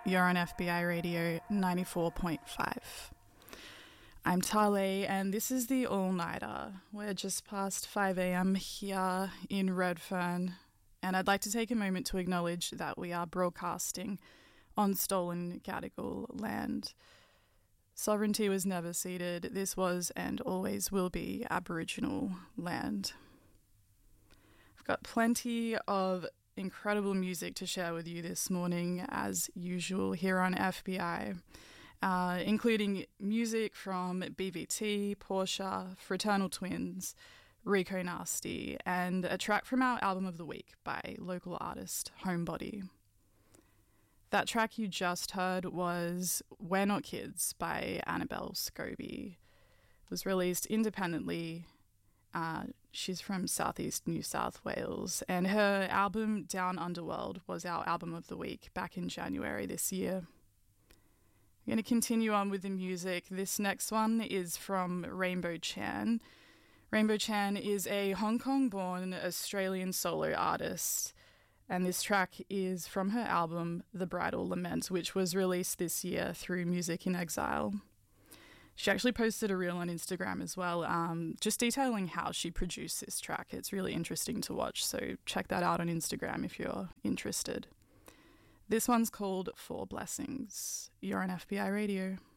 You're on FBI Radio 94.5. I'm Tale, and this is the All-Nighter. We're just past 5 a.m. here in Redfern, and I'd like to take a moment to acknowledge that we are broadcasting on stolen Gadigal land. Sovereignty was never ceded. This was and always will be Aboriginal land. I've got plenty of incredible music to share with you this morning, as usual, here on FBI, including music from BVT, Portia, Fraternal Twins, Rico Nasty, and a track from our album of the week by local artist Homebody. That track you just heard was We're Not Kids by Annabelle Scobie. It was released independently. She's from southeast New South Wales, and her album Down Underworld was our album of the week back in January this year. I'm going to continue on with the music. This next one is from Rainbow Chan. Rainbow Chan is a Hong Kong-born Australian solo artist, and this track is from her album The Bridal Lament, which was released this year through Music in Exile. She actually posted a reel on Instagram as well, just detailing how she produced this track. It's really interesting to watch, so check that out on Instagram if you're interested. This one's called Four Blessings. You're on FBI Radio.